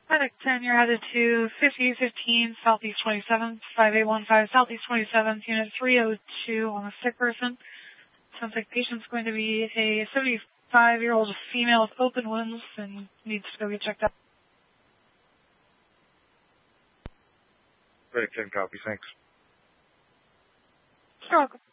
Medic 10, you're headed to 5815 Southeast 27th, 5815 Southeast 27th, Unit 302 on a sick person. Sounds like patient's going to be a 75-year-old female with open wounds and needs to go get checked out. Medic 10, copy, thanks. You're welcome.